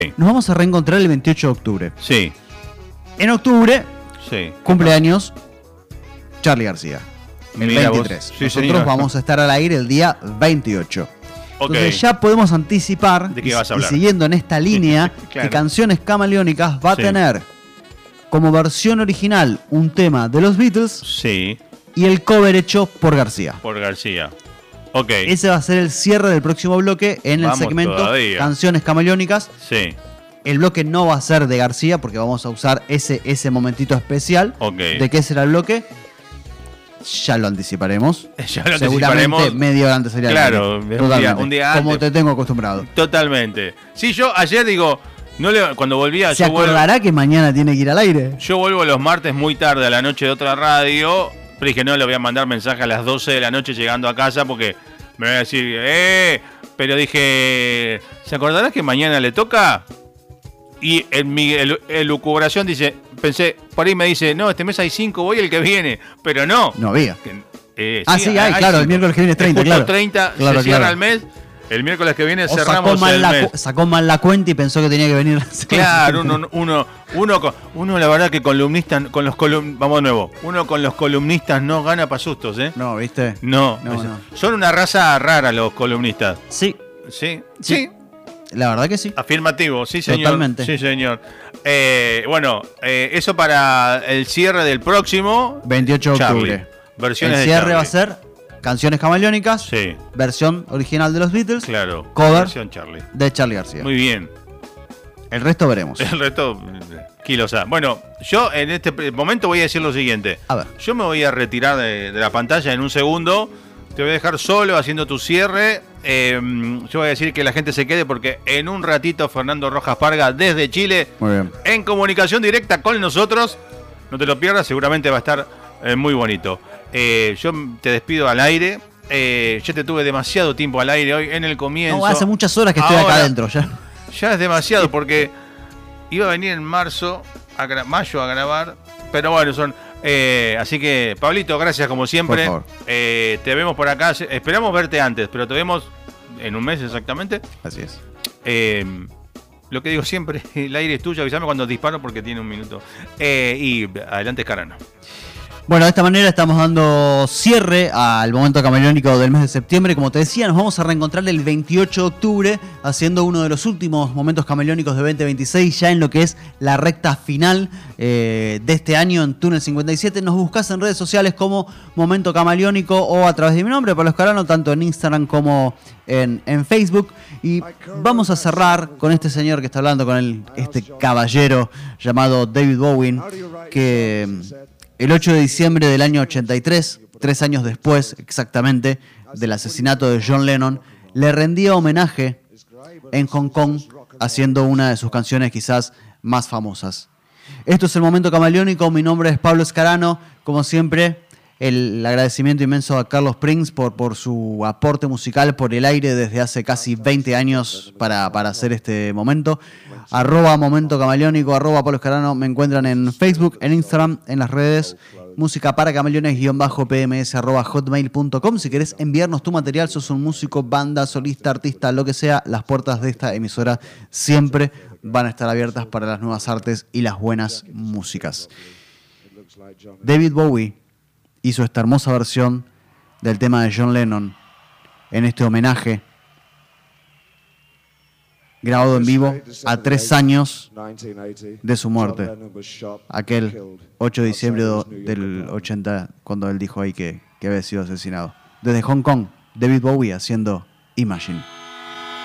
Nos vamos a reencontrar el 28 de octubre. Sí. En octubre, Sí. cumpleaños Charly García. El Mira 23. vos. Sí, Nosotros señor. vamos a estar al aire el día 28. Ok. Entonces ya podemos anticipar, ¿De qué vas a hablar? y siguiendo en esta línea, Claro. que Canciones Camaleónicas va a Sí. tener como versión original un tema de los Beatles Sí, y el cover hecho por García. por García. Ok. Ese va a ser el cierre del próximo bloque en Vamos el segmento todavía. Canciones Camaleónicas. Sí, El bloque no va a ser de García porque vamos a usar ese momentito especial. ok. ¿De qué será el bloque? Ya lo anticiparemos. Ya lo Seguramente anticiparemos. media hora antes sería el Claro, bloque. un Totalmente. día Como antes. te tengo acostumbrado. Totalmente. Sí, yo ayer digo, cuando volvía, ¿Se yo vuelvo, acordará que mañana tiene que ir al aire? yo vuelvo los martes muy tarde a la noche de otra radio, pero dije, no, le voy a mandar mensaje a las 12 de la noche llegando a casa porque me voy a decir, pero dije, ¿se acordará que mañana le toca? Y en mi elucubración dice, pensé, por ahí me dice, no, este mes hay 5, voy el que viene, pero no. No había. Sí, sí, hay, claro, el 5. miércoles que viene es 30, Justo claro. 30, Claro, se cierra claro. el mes, el miércoles que viene O cerramos el mes. sacó mal la cuenta y pensó que tenía que venir. Claro, uno la verdad que columnista, vamos de nuevo, uno con los columnistas no gana pa' sustos, ¿eh? No, ¿viste? No, No, no. son una raza rara los columnistas. Sí, Sí, Sí. sí, la verdad que sí. afirmativo, sí señor. Totalmente. Sí señor. Eso para el cierre del próximo 28 de Charly. octubre. Versiones El de cierre Charly. va a ser Canciones Camaleónicas, Sí, versión original de los Beatles, claro. Cover. Versión Charly. de Charly García. Muy bien. El resto veremos. El resto, kilos A. Bueno, yo en este momento voy a decir lo siguiente. A ver. Yo me voy a retirar de la pantalla en un segundo. Te voy a dejar solo haciendo tu cierre. Yo voy a decir que la gente se quede porque en un ratito Fernando Rojas Parga desde Chile Muy bien. en comunicación directa con nosotros. No te lo pierdas, seguramente va a estar muy bonito. Yo te despido al aire. Yo te tuve demasiado tiempo al aire hoy en el comienzo. No, hace muchas horas que estoy acá Ahora, adentro. Ya es demasiado porque iba a venir en mayo a grabar, pero bueno, así que, Pablito, gracias como siempre. Por favor. Te vemos por acá. Esperamos verte antes, pero te vemos en un mes exactamente. Así es. Lo que digo siempre, el aire es tuyo, avísame cuando disparo porque tiene un minuto. Y adelante, Escarano. Bueno, de esta manera estamos dando cierre al momento camaleónico del mes de septiembre. Como te decía, nos vamos a reencontrar el 28 de octubre haciendo uno de los últimos momentos camaleónicos de 2026, ya en lo que es la recta final de este año en Túnel 57. Nos buscás en redes sociales como Momento Camaleónico o a través de mi nombre, Pablo Escarano, tanto en Instagram como en Facebook. Y vamos a cerrar con este señor que está hablando, con este caballero llamado David Bowie, que el 8 de diciembre del año 83, 3 años después exactamente del asesinato de John Lennon, le rendía homenaje en Hong Kong haciendo una de sus canciones quizás más famosas. Esto es el Momento Camaleónico, mi nombre es Pablo Escarano, como siempre el agradecimiento inmenso a Carlos Prince por su aporte musical por el aire desde hace casi 20 años para hacer este momento. @Momento Camaleónico, @Pablo Escarano, me encuentran en Facebook, en Instagram, en las redes, música para camaleones _pms @hotmail.com. Si querés enviarnos tu material, sos un músico, banda, solista, artista, lo que sea, las puertas de esta emisora siempre van a estar abiertas para las nuevas artes y las buenas músicas. David Bowie hizo esta hermosa versión del tema de John Lennon en este homenaje grabado en vivo a 3 años de su muerte, aquel 8 de diciembre del 80, cuando él dijo ahí que había sido asesinado. Desde Hong Kong, David Bowie haciendo Imagine.